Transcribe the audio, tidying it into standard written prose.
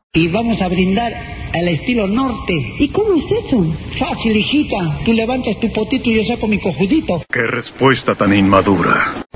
Y vamos a brindar al estilo norte. ¿Y cómo es eso? Fácil, hijita. Tú levantas tu potito y yo saco mi cojudito. ¡Qué respuesta tan inmadura!